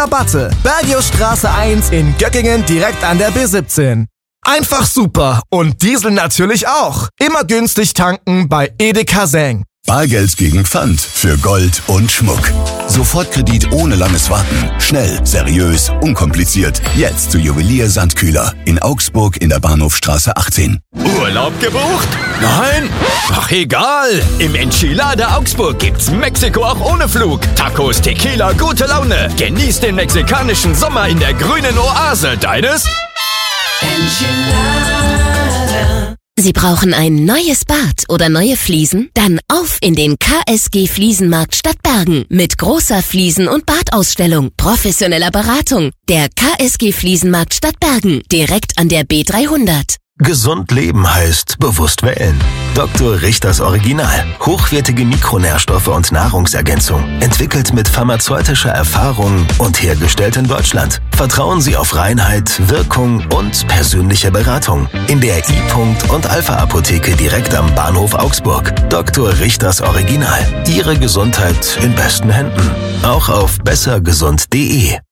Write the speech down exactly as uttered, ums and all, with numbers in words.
Rabatte. Bergiusstraße eins in Göckingen direkt an der B siebzehn. Einfach super und Diesel natürlich auch. Immer günstig tanken bei Edeka Seng. Bargeld gegen Pfand für Gold und Schmuck. Sofortkredit ohne langes Warten. Schnell, seriös, unkompliziert. Jetzt zu Juwelier Sandkühler in Augsburg in der Bahnhofstraße achtzehn. Urlaub gebucht? Nein? Ach egal. Im Enchilada Augsburg gibt's Mexiko auch ohne Flug. Tacos, Tequila, gute Laune. Genieß den mexikanischen Sommer in der grünen Oase deines Enchilada. Sie brauchen ein neues Bad oder neue Fliesen? Dann auf in den K S G Fliesenmarkt Stadtbergen mit großer Fliesen- und Badausstellung, professioneller Beratung. Der K S G Fliesenmarkt Stadtbergen, direkt an der B dreihundert. Gesund leben heißt bewusst wählen. Doktor Richters Original. Hochwertige Mikronährstoffe und Nahrungsergänzung. Entwickelt mit pharmazeutischer Erfahrung und hergestellt in Deutschland. Vertrauen Sie auf Reinheit, Wirkung und persönliche Beratung. In der I-Punkt und Alpha-Apotheke direkt am Bahnhof Augsburg. Doktor Richters Original. Ihre Gesundheit in besten Händen. Auch auf besser gesund punkt de.